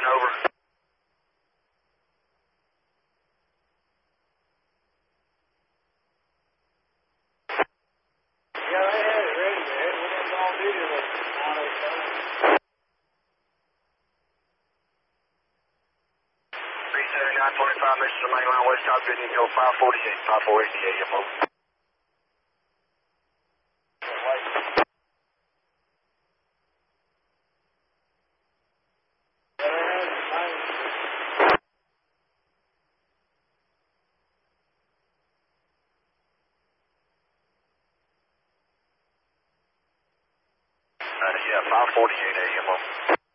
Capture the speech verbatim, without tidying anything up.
over. Yeah, they had it ready, man. We didn't all do it with auto time. three seventy-nine twenty-five, Mister Main Line, West Top, good, you go five forty-eight, five four eight eight, info. Uh, yeah, five forty-eight, info.